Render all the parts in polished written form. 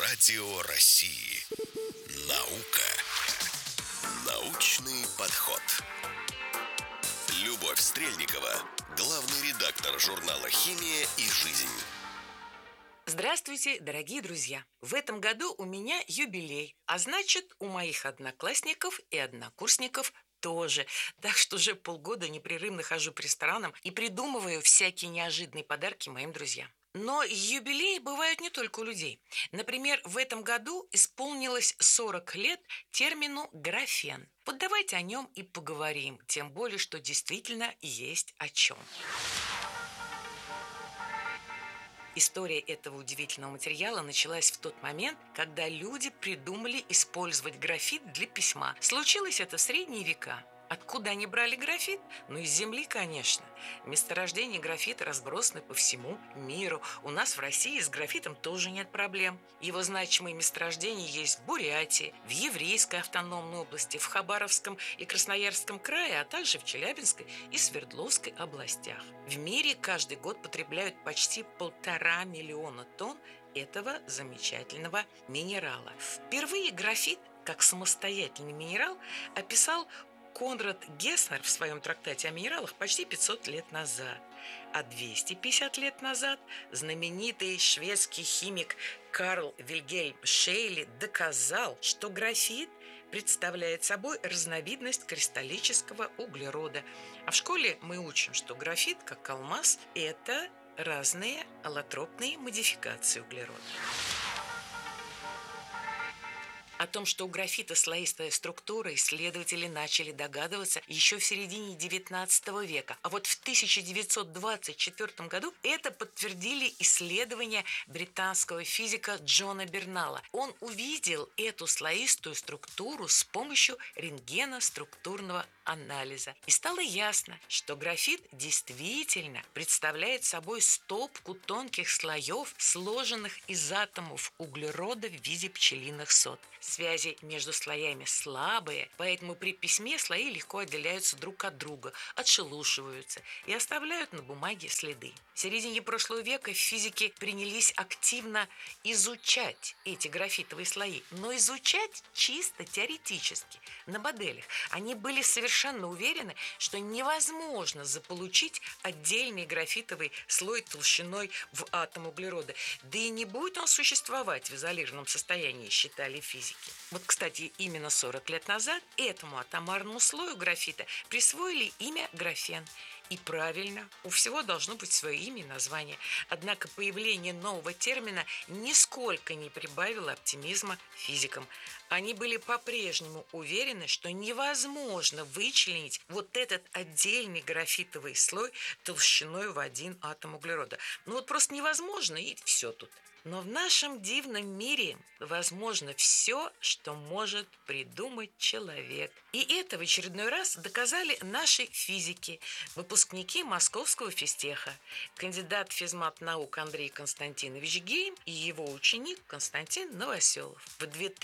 Радио России. Наука. Научный подход. Любовь Стрельникова, главный редактор журнала «Химия и жизнь». Здравствуйте, дорогие друзья! В этом году у меня юбилей, а значит, у моих одноклассников и однокурсников тоже. Так что уже полгода непрерывно хожу по ресторанам и придумываю всякие неожиданные подарки моим друзьям. Но юбилеи бывают не только у людей. Например, в этом году исполнилось 40 лет термину «графен». Вот давайте о нем и поговорим, тем более, что действительно есть о чем. История этого удивительного материала началась в тот момент, когда люди придумали использовать графит для письма. Случилось это в средние века. Откуда они брали графит? Ну, из земли, конечно. Месторождения графита разбросаны по всему миру. У нас в России с графитом тоже нет проблем. Его значимые месторождения есть в Бурятии, в Еврейской автономной области, в Хабаровском и Красноярском крае, а также в Челябинской и Свердловской областях. В мире каждый год потребляют почти 1,5 миллиона тонн этого замечательного минерала. Впервые графит, как самостоятельный минерал, описал Конрад Геснер в своем трактате о минералах почти 500 лет назад. А 250 лет назад знаменитый шведский химик Карл Вильгельм Шейли доказал, что графит представляет собой разновидность кристаллического углерода. А в школе мы учим, что графит, как алмаз, это разные аллотропные модификации углерода. О том, что у графита слоистая структура, исследователи начали догадываться еще в середине XIX века. А вот в 1924 году это подтвердили исследования британского физика Джона Бернала. Он увидел эту слоистую структуру с помощью рентгеноструктурного анализа. И стало ясно, что графит действительно представляет собой стопку тонких слоев, сложенных из атомов углерода в виде пчелиных сот. Связи между слоями слабые, поэтому при письме слои легко отделяются друг от друга, отшелушиваются и оставляют на бумаге следы. В середине прошлого века физики принялись активно изучать эти графитовые слои, но изучать чисто теоретически, на моделях. Они были совершенно уверены, что невозможно заполучить отдельный графитовый слой толщиной в атом углерода. Да и не будет он существовать в изолированном состоянии, считали физики. Вот, кстати, именно 40 лет назад этому атомарному слою графита присвоили имя графен. И правильно, у всего должно быть свое имя и название. Однако появление нового термина нисколько не прибавило оптимизма физикам. Они были по-прежнему уверены, что невозможно вычленить вот этот отдельный графитовый слой толщиной в один атом углерода. Ну вот просто невозможно, и все тут. Но в нашем дивном мире возможно все, что может придумать человек. И это в очередной раз доказали наши физики, выпускники Московского физтеха, кандидат физмат-наук Андрей Константинович Гейм и его ученик Константин Новоселов. В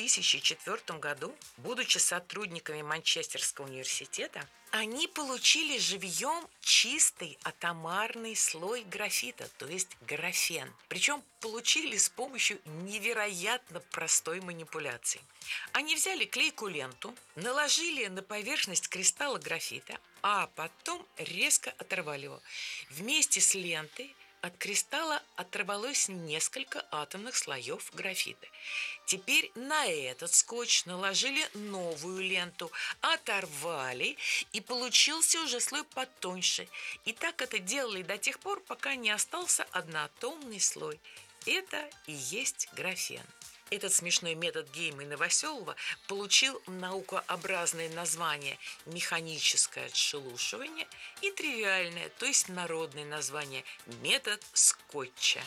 2004 году, будучи сотрудниками Манчестерского университета, они получили живьем чистый атомарный слой графита, то есть графен. Причем получили с помощью невероятно простой манипуляции. Они взяли клейкую ленту, наложили на поверхность кристалла графита, а потом резко оторвали его. Вместе с лентой от кристалла оторвалось несколько атомных слоев графита. Теперь на этот скотч наложили новую ленту, оторвали, и получился уже слой потоньше. И так это делали до тех пор, пока не остался одноатомный слой. Это и есть графен. Этот смешной метод Гейма и Новоселова получил наукообразное название механическое отшелушивание и тривиальное, то есть народное название метод скотча.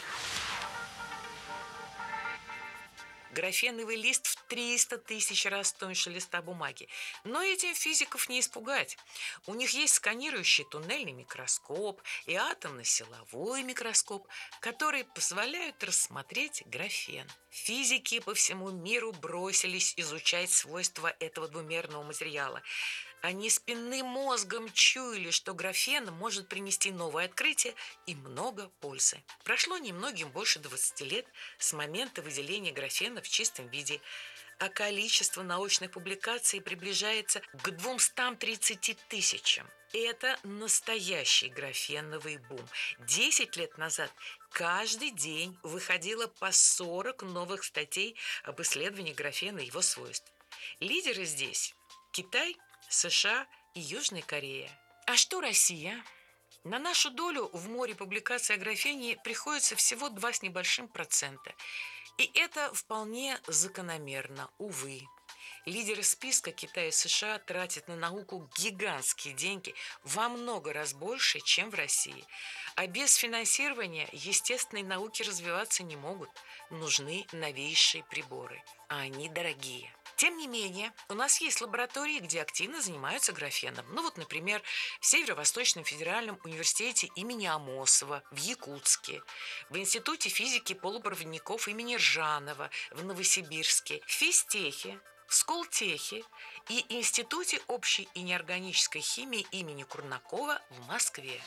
Графеновый лист в 300 тысяч раз тоньше листа бумаги. Но этим физиков не испугать. У них есть сканирующий туннельный микроскоп и атомно-силовой микроскоп, которые позволяют рассмотреть графен. Физики по всему миру бросились изучать свойства этого двумерного материала. Они спинным мозгом чуяли, что графен может принести новое открытие и много пользы. Прошло немногим больше 20 лет с момента выделения графена в чистом виде, а количество научных публикаций приближается к 230 тысячам. Это настоящий графеновый бум. 10 лет назад каждый день выходило по 40 новых статей об исследовании графена и его свойств. Лидеры здесь – Китай, США и Южная Корея. А что Россия? На нашу долю в море публикаций о графене приходится всего 2 с небольшим процента. И это вполне закономерно, увы. Лидеры списка Китая и США тратят на науку гигантские деньги, во много раз больше, чем в России. А без финансирования естественные науки развиваться не могут. Нужны новейшие приборы, а они дорогие. Тем не менее, у нас есть лаборатории, где активно занимаются графеном. Ну вот, например, в Северо-Восточном федеральном университете имени Амосова в Якутске, в Институте физики полупроводников имени Ржанова в Новосибирске, в Физтехе, в Сколтехе и Институте общей и неорганической химии имени Курнакова в Москве.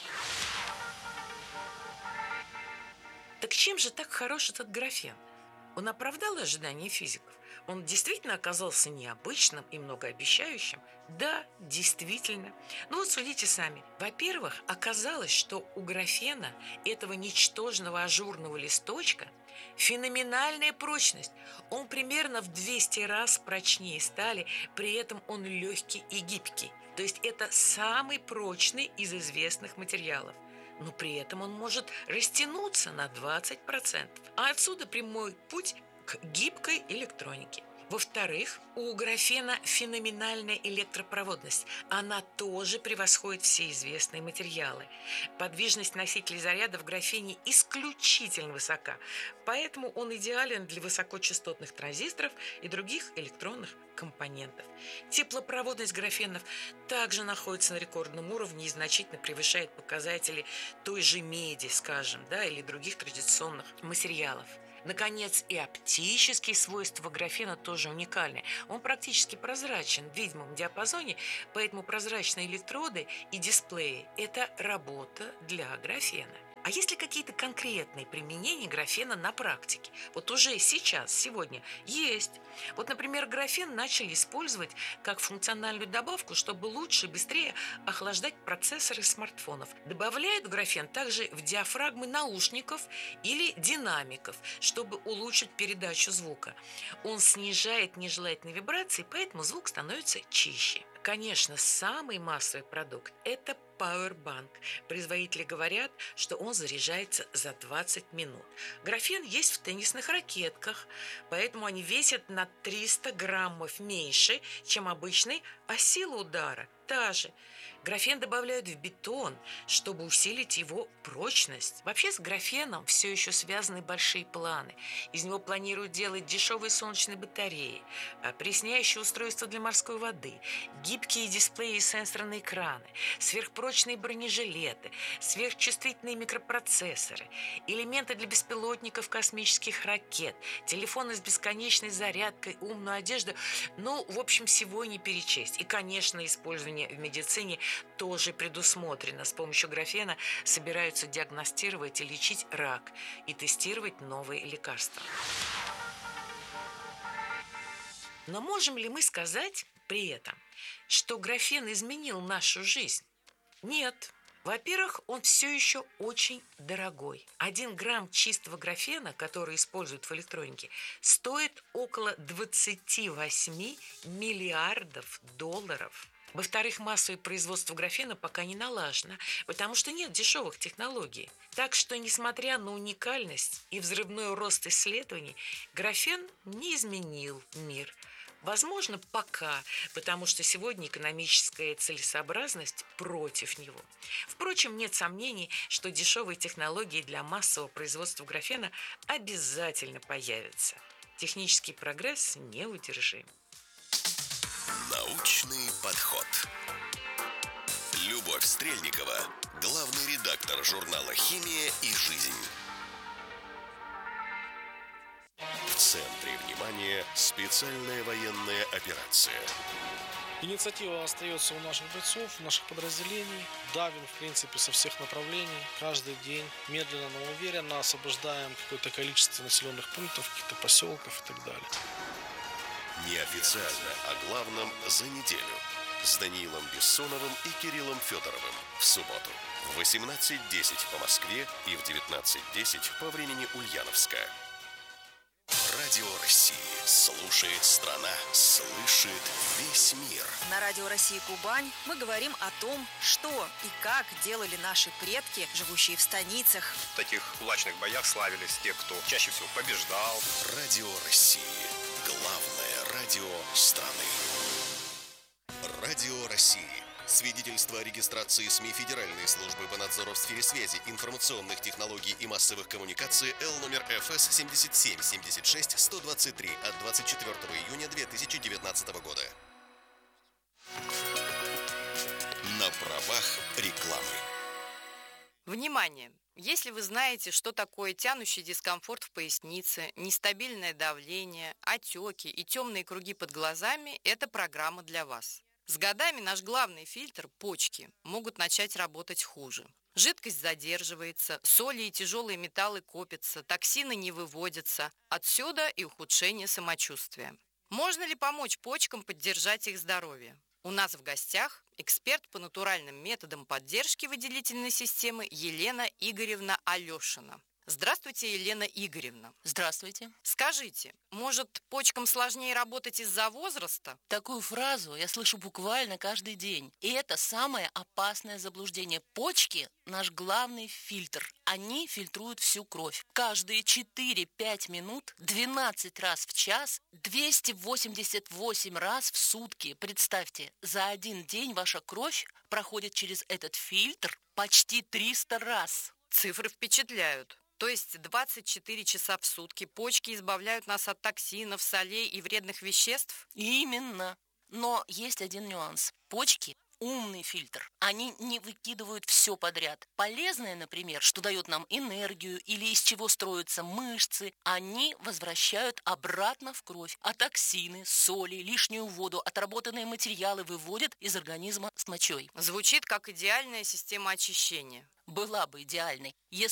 Так чем же так хорош этот графен? Он оправдал ожидания физиков? Он действительно оказался необычным и многообещающим? Да, действительно. Ну вот судите сами. Во-первых, оказалось, что у графена, этого ничтожного ажурного листочка, феноменальная прочность. Он примерно в 200 раз прочнее стали, при этом он легкий и гибкий. То есть это самый прочный из известных материалов. Но при этом он может растянуться на 20%. А отсюда прямой путь к гибкой электронике. Во-вторых, у графена феноменальная электропроводность. Она тоже превосходит все известные материалы. Подвижность носителей заряда в графене исключительно высока, поэтому он идеален для высокочастотных транзисторов и других электронных компонентов. Теплопроводность графенов также находится на рекордном уровне и значительно превышает показатели той же меди, скажем, или других традиционных материалов. Наконец, и оптические свойства графена тоже уникальны. Он практически прозрачен в видимом диапазоне, поэтому прозрачные электроды и дисплеи – это работа для графена. А есть ли какие-то конкретные применения графена на практике? Вот уже сейчас, сегодня есть. Вот, например, графен начали использовать как функциональную добавку, чтобы лучше и быстрее охлаждать процессоры смартфонов. Добавляют графен также в диафрагмы наушников или динамиков, чтобы улучшить передачу звука. Он снижает нежелательные вибрации, поэтому звук становится чище. Конечно, самый массовый продукт – это Powerbank. Производители говорят, что он заряжается за 20 минут. Графен есть в теннисных ракетках, поэтому они весят на 300 граммов меньше, чем обычный, а сила удара та же. Графен добавляют в бетон, чтобы усилить его прочность. Вообще с графеном все еще связаны большие планы. Из него планируют делать дешевые солнечные батареи, опресняющие устройства для морской воды, гибкие дисплеи и сенсорные экраны, сверхпрочные бронежилеты, сверхчувствительные микропроцессоры, элементы для беспилотников, космических ракет, телефоны с бесконечной зарядкой, умную одежду. В общем, всего не перечесть. И, конечно, использование в медицине тоже предусмотрено. С помощью графена собираются диагностировать и лечить рак и тестировать новые лекарства. Но можем ли мы сказать при этом, что графен изменил нашу жизнь? Нет. Во-первых, он все еще очень дорогой. 1 грамм чистого графена, который используют в электронике, стоит около 28 миллиардов долларов. Во-вторых, массовое производство графена пока не налажено, потому что нет дешевых технологий. Так что, несмотря на уникальность и взрывной рост исследований, графен не изменил мир. Возможно, пока, потому что сегодня экономическая целесообразность против него. Впрочем, нет сомнений, что дешевые технологии для массового производства графена обязательно появятся. Технический прогресс неудержим. Научный подход. Любовь Стрельникова, главный редактор журнала «Химия и жизнь». центре внимания специальная военная операция. Инициатива остается у наших бойцов, наших подразделений. Давим, в принципе, со всех направлений. Каждый день медленно, но уверенно освобождаем какое-то количество населенных пунктов, каких-то поселков и так далее. Неофициально о главном за неделю. С Даниилом Бессоновым и Кириллом Федоровым в субботу в 18:10 по Москве и в 19:10 по времени Ульяновска. Радио России слушает страна, слышит весь мир. На Радио России Кубань мы говорим о том, что и как делали наши предки, живущие в станицах. В таких кулачных боях славились те, кто чаще всего побеждал. Радио России. Главное радио страны. Радио России. Свидетельство о регистрации СМИ Федеральной службы по надзору в сфере связи, информационных технологий и массовых коммуникаций Л номер ФС 77-76-123 от 24 июня 2019 года. На правах рекламы. Внимание! Если вы знаете, что такое тянущий дискомфорт в пояснице, нестабильное давление, отеки и темные круги под глазами, это программа для вас. С годами наш главный фильтр – почки – могут начать работать хуже. Жидкость задерживается, соли и тяжелые металлы копятся, токсины не выводятся. Отсюда и ухудшение самочувствия. Можно ли помочь почкам поддержать их здоровье? У нас в гостях эксперт по натуральным методам поддержки выделительной системы Елена Игоревна Алешина. Здравствуйте, Елена Игоревна. Здравствуйте. Скажите, может, почкам сложнее работать из-за возраста? Такую фразу я слышу буквально каждый день. И это самое опасное заблуждение. Почки – наш главный фильтр. Они фильтруют всю кровь. Каждые 4-5 минут, 12 раз в час, 288 раз в сутки. Представьте, за один день ваша кровь проходит через этот фильтр почти 300 раз. Цифры впечатляют. То есть 24 часа в сутки почки избавляют нас от токсинов, солей и вредных веществ? Именно. Но есть один нюанс. Почки – умный фильтр. Они не выкидывают все подряд. Полезное, например, что дает нам энергию или из чего строятся мышцы, они возвращают обратно в кровь. А токсины, соли, лишнюю воду, отработанные материалы выводят из организма с мочой. Звучит как идеальная система очищения. Была бы идеальной, если